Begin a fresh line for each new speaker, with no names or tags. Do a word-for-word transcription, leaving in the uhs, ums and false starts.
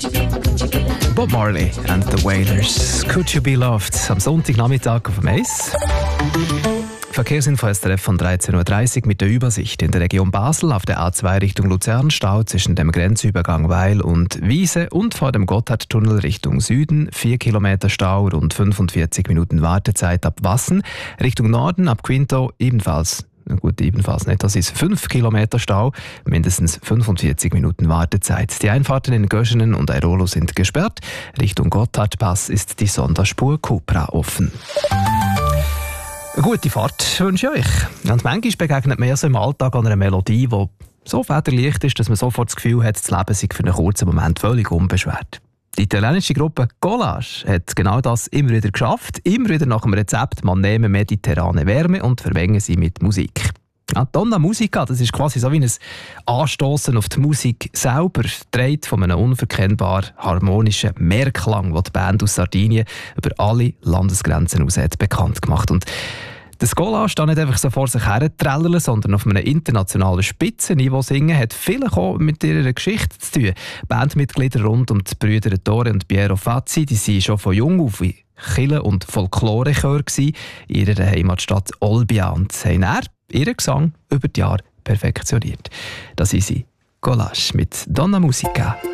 Bob Marley and the Wailers. Could You Be Loved? Am Sonntagnachmittag auf dem Eis. Verkehrsinfo S R F von dreizehn Uhr dreißig mit der Übersicht. In der Region Basel auf der A zwei Richtung Luzern Stau zwischen dem Grenzübergang Weil und Wiese und vor dem Gotthardtunnel Richtung Süden vier Kilometer Stau, rund fünfundvierzig Minuten Wartezeit ab Wassen. Richtung Norden ab Quinto ebenfalls. Gut, ebenfalls nicht. Das ist fünf Kilometer Stau, mindestens fünfundvierzig Minuten Wartezeit. Die Einfahrten in Göschenen und Airolo sind gesperrt. Richtung Gotthardpass ist die Sonderspur Cupra offen. Eine gute Fahrt wünsche ich euch. Und manchmal begegnet mir so im Alltag an einer Melodie, die so federleicht ist, dass man sofort das Gefühl hat, das Leben sei für einen kurzen Moment völlig unbeschwert. Die italienische Gruppe Collage hat genau das immer wieder geschafft. Immer wieder nach dem Rezept, man nehme mediterrane Wärme und vermenge sie mit Musik. Ja, Donna Musica, das ist quasi so wie ein Anstoßen auf die Musik selber, dreht von einem unverkennbar harmonischen Mehrklang, den die Band aus Sardinien über alle Landesgrenzen hinaus hat bekannt gemacht. Und das Collage steht nicht einfach so vor sich her trällern, sondern auf einem internationalen Spitzenniveau singen, hat viel auch mit ihrer Geschichte zu tun. Bandmitglieder rund um die Brüder Ettore und Piero Fazzi, die sind schon von jung auf wie Kirche- und Folklorechör in ihrer Heimatstadt Olbia und haben dann ihren Gesang über die Jahre perfektioniert. Das ist sie, Collage mit Donna Musica.